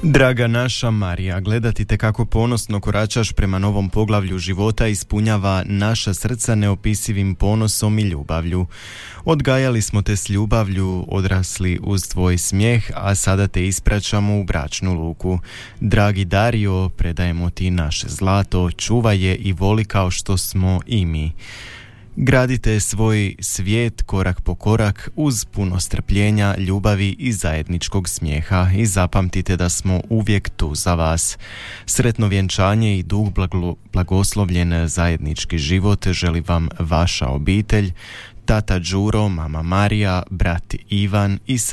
Draga naša Marija, gledati te kako ponosno koračaš prema novom poglavlju života ispunjava naša srca neopisivim ponosom i ljubavlju. Odgajali smo te s ljubavlju, odrasli uz tvoj smijeh, a sada te ispraćamo u bračnu luku. Dragi Dario, predajemo ti naše zlato, čuvaj je i voli kao što smo i mi. Gradite svoj svijet korak po korak uz puno strpljenja, ljubavi i zajedničkog smijeha i zapamtite da smo uvijek tu za vas. Sretno vjenčanje i dug blagoslovljen zajednički život želi vam vaša obitelj, tata Đuro, mama Marija, brat Ivan i